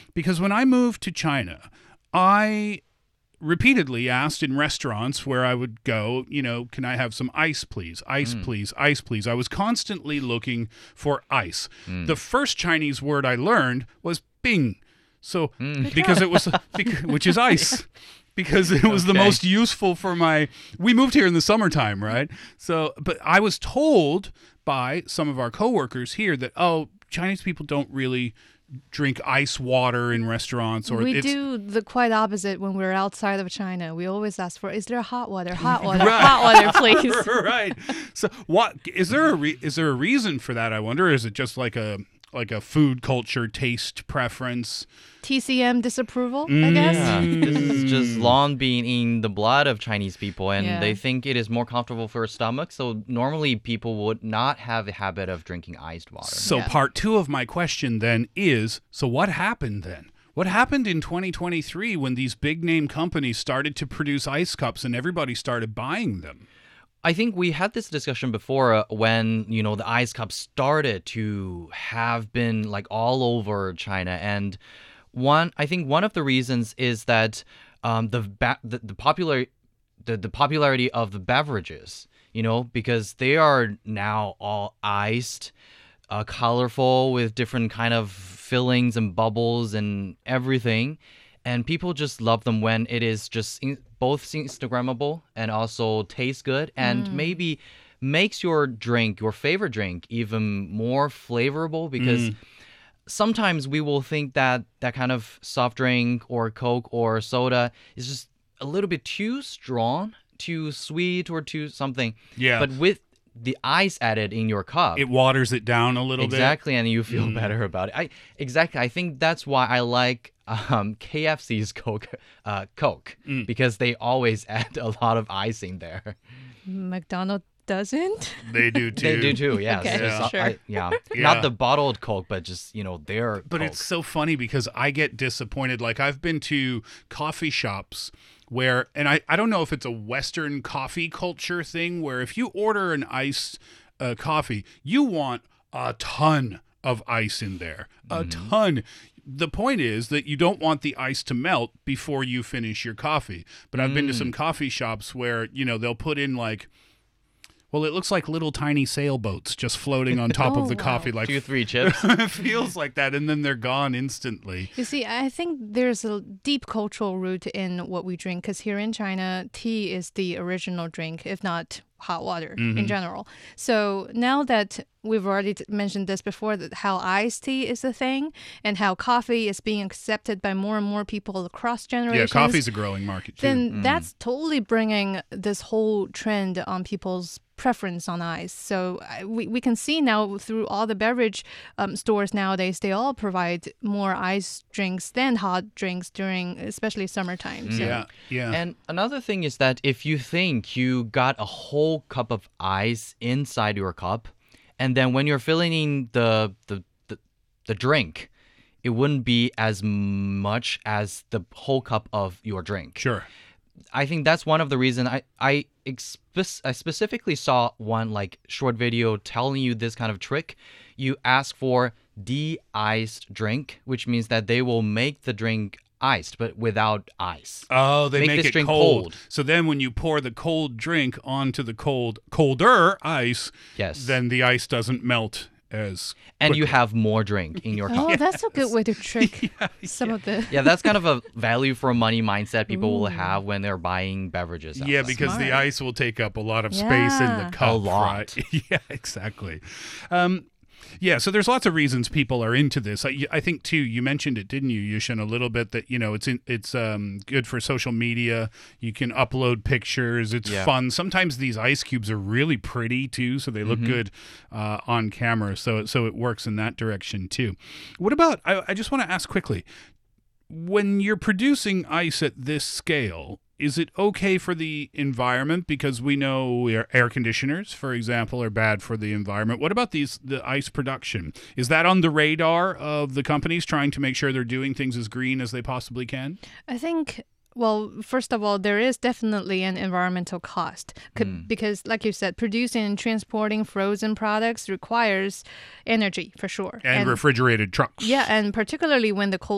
Because when I moved to China, I repeatedly asked in restaurants where I would go, can I have some ice, please? Ice, please. Ice, please. I was constantly looking for ice. The first Chinese word I learned was bing. So, because it was, which is ice. Because it was the most useful for we moved here in the summertime, right? So, but I was told by some of our coworkers here that, Chinese people don't really drink ice water in restaurants. We do the quite opposite when we're outside of China. We always ask for, is there hot water? Hot water, hot water, please. Right. So what is there a reason for that, I wonder? Is it just like a food culture taste preference? TCM disapproval, I guess. Yeah, this is just long being in the blood of Chinese people, and they think it is more comfortable for a stomach. So normally people would not have a habit of drinking iced water. So part 2 of my question then is, so what happened then? What happened in 2023 when these big name companies started to produce ice cups and everybody started buying them? I think we had this discussion before when, the ice cups started to have been like all over China. And I think one of the reasons is that the popularity of the beverages, because they are now all iced, colorful with different kind of fillings and bubbles and everything. And people just love them when it is just both Instagrammable and also tastes good and maybe makes your favorite drink, even more flavorful, because sometimes we will think that kind of soft drink or Coke or soda is just a little bit too strong, too sweet, or too something. Yeah. But with the ice added in your cup, it waters it down a little bit. Exactly, and you feel better about it. I think that's why I like KFC's Coke, because they always add a lot of ice in there. McDonald's doesn't? They do too. They do too, yes. Okay, sure. Not the bottled Coke, but just, their But Coke. it's so funny because I get disappointed. Like, I've been to coffee shops where, and I don't know if it's a Western coffee culture thing, where if you order an iced coffee, you want a ton of ice in there. A ton. The point is that you don't want the ice to melt before you finish your coffee. But I've been to some coffee shops where, they'll put in it looks like little tiny sailboats just floating on top of the coffee. Like 2-3 chips. It feels like that, and then they're gone instantly. You see, I think there's a deep cultural root in what we drink, because here in China, tea is the original drink, if not hot water in general. So now that we've already mentioned this before, that how iced tea is a thing and how coffee is being accepted by more and more people across generations. Yeah, coffee's a growing market too. Then that's totally bringing this whole trend on people's preference on ice. So we can see now through all the beverage stores nowadays, they all provide more ice drinks than hot drinks during especially summertime. So. Yeah. And another thing is that if you think you got a whole cup of ice inside your cup, and then when you're filling in the drink, it wouldn't be as much as the whole cup of your drink. Sure. I think that's one of the reasons I specifically saw one short video telling you this kind of trick. You ask for de-iced drink, which means that they will make the drink iced, but without ice. Oh, they make this it drink cold. So then when you pour the cold drink onto the colder ice, yes, then the ice doesn't melt as and you quickly. have more drink in your cup. Oh, that's a good way to trick some of the... Yeah, that's kind of a value for money mindset people will have when they're buying beverages. Yeah, outside. because the Smart. ice will take up a lot of space in the Yeah. cup. A lot. Right? Yeah, exactly. So there's lots of reasons people are into this. I think too. You mentioned it, didn't you, Yushin, a little bit that it's good for social media. You can upload pictures. It's fun. Sometimes these ice cubes are really pretty too, so they look good on camera. So it works in that direction too. What about? I just want to ask quickly. When you're producing ice at this scale, is it okay for the environment? Because we know air conditioners, for example, are bad for the environment. What about the ice production? Is that on the radar of the companies trying to make sure they're doing things as green as they possibly can? I think, well, first of all, there is definitely an environmental cost because, like you said, producing and transporting frozen products requires energy for sure. And refrigerated trucks. Yeah, and particularly when the cold